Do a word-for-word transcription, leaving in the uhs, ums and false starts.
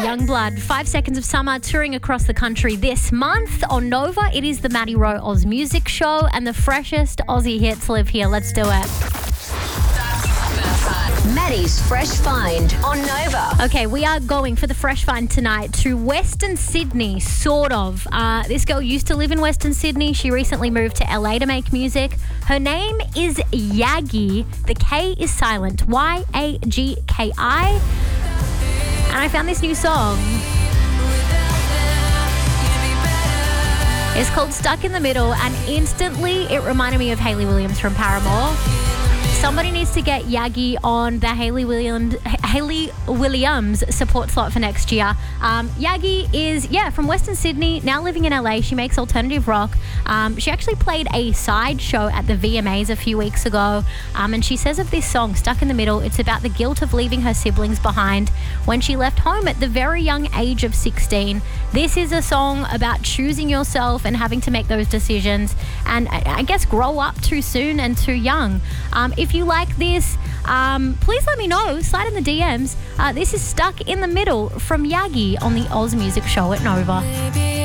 Youngblood, Five Seconds of Summer, touring across the country this month on Nova. It is the Maddie Rowe Oz Music Show, and the freshest Aussie hits live here. Let's do it. Maddie's Fresh Find on Nova. Okay, we are going for the Fresh Find tonight to Western Sydney, sort of. Uh, this girl used to live in Western Sydney. She recently moved to L A to make music. Her name is Yagi. The K is silent. Y A G K I. And I found this new song. It's called Stuck in the Middle, and instantly it reminded me of Hayley Williams from Paramore. Somebody needs to get Yagi on the Hayley Williams, Hayley Williams support slot for next year. Um, Yagi is, yeah, from Western Sydney, now living in L A. She makes alternative rock. Um, she actually played a side show at the V M As a few weeks ago. Um, and she says of this song, Stuck in the Middle, it's about the guilt of leaving her siblings behind when she left home at the very young age of sixteen. This is a song about choosing yourself and having to make those decisions and I guess grow up too soon and too young. Um, if you like this, um, please let me know. Slide in the D Ms. Uh, this is Stuck in the Middle from Yagi on the Oz Music Show at Nova.